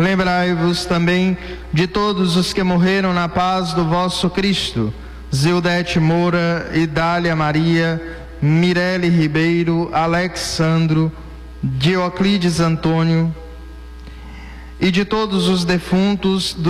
Lembrai-vos também de todos os que morreram na paz do vosso Cristo: Zildete Moura, Idália Maria, Mirelle Ribeiro, Alexandro, Dioclides Antônio, e de todos os defuntos